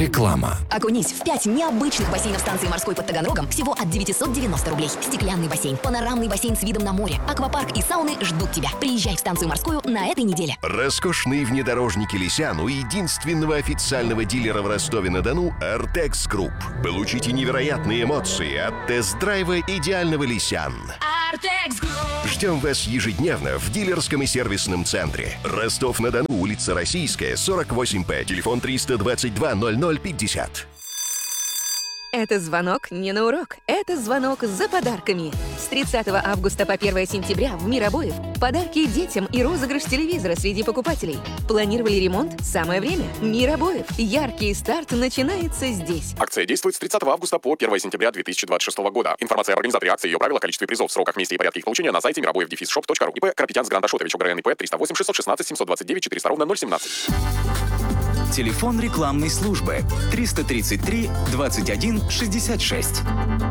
Реклама. Окунись в 5 необычных бассейнов станции морской под Таганрогом всего от 990 рублей. Стеклянный бассейн, панорамный бассейн с видом на море, аквапарк и сауны ждут тебя. Приезжай в станцию морскую на этой неделе. Роскошные внедорожники Лисян у единственного официального дилера в Ростове-на-Дону Artex Group. Получите невероятные эмоции от тест-драйва идеального Лисян. Artex Group. Ждем вас ежедневно в дилерском и сервисном центре. Ростов-на-Дону, улица Российская, 48П, телефон 322 0050. Это звонок не на урок. Это звонок за подарками. С 30 августа по 1 сентября в «Мир обоев» подарки детям и розыгрыш телевизора среди покупателей. Планировали ремонт? Самое время. «Мир обоев». Яркий старт начинается здесь. Акция действует с 30 августа по 1 сентября 2026 года. Информация об организаторе акции, ее правила, количестве призов, сроках, месте и порядке их получения на сайте миробоев-shop.ru. ИП Карапетян Грант Ашотович, УГРН-ИП 308 616 729 400 ровно 017. Телефон рекламной службы 333 21 66.